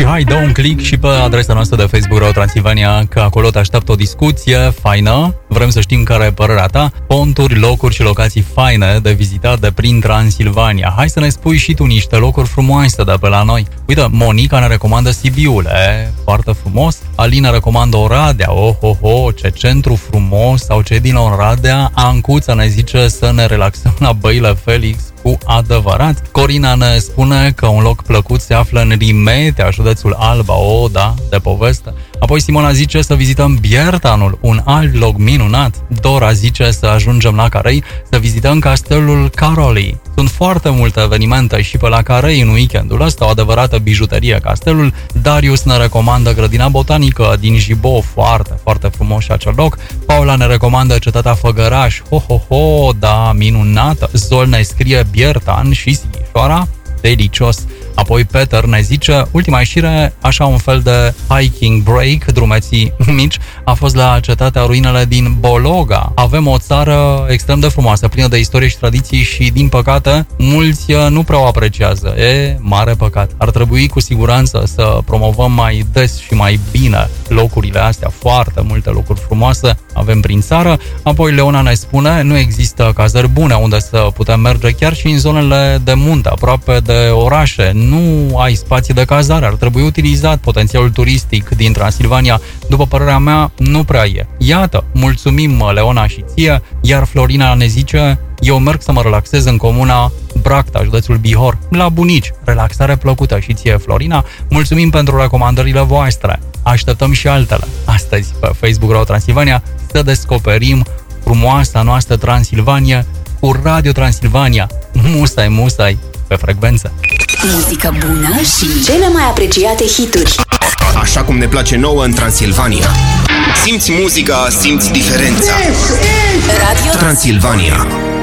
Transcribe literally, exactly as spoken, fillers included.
Și hai, dă un click și pe adresa noastră de Facebook Radio Transilvania, că acolo te așteaptă o discuție faină. Vrem să știm care e părerea ta. Ponturi, locuri și locații faine de vizitat de prin Transilvania. Hai să ne spui și tu niște locuri frumoase de pe la noi. Uite, Monica ne recomandă Sibiul, e, foarte frumos. Alina recomandă Oradea, oh, oh, oh, ce centru frumos. Sau cei din Oradea. Ancuța ne zice să ne relaxăm la Băile Felix cu adevărat. Corina ne spune că un loc plăcut se află în Rimetea, județul Alba, o, da, de poveste. Apoi Simona zice să vizităm Biertanul, un alt loc minunat. Dora zice să ajungem la Carei, să vizităm castelul Caroli. Sunt foarte multe evenimente și pe la Carei în weekendul ăsta, o adevărată bijuterie castelul. Darius ne recomandă grădina botanică din Jibo, foarte, foarte frumos și acel loc. Paula ne recomandă cetatea Făgăraș, ho, ho, ho, da, minunată. Zol ne scrie Biertan și Sighișoara, delicios. Apoi Peter ne zice, ultima ieșire, așa un fel de hiking break, drumeții mici, a fost la cetatea ruinele din Bologa. Avem o țară extrem de frumoasă, plină de istorie și tradiții și, din păcate, mulți nu prea o apreciază. E mare păcat. Ar trebui cu siguranță să promovăm mai des și mai bine locurile astea, foarte multe locuri frumoase avem prin țară. Apoi Leona ne spune, nu există cazări bune unde să putem merge chiar și în zonele de munte, aproape de orașe. Nu ai spații de cazare, ar trebui utilizat potențialul turistic din Transilvania. După părerea mea, nu prea e. Iată, mulțumim Leona și ție, iar Florina ne zice, eu merg să mă relaxez în comuna Bracta, județul Bihor, la bunici. Relaxare plăcută și ție, Florina. Mulțumim pentru recomandările voastre. Așteptăm și altele astăzi pe Facebook Radio Transilvania să descoperim frumoasa noastră Transilvania cu Radio Transilvania. Musai, musai, pe frecvență. Muzică bună și cele mai apreciate hituri. Așa cum ne place nouă în Transilvania. Simți muzica, simți diferența. Radio Transilvania.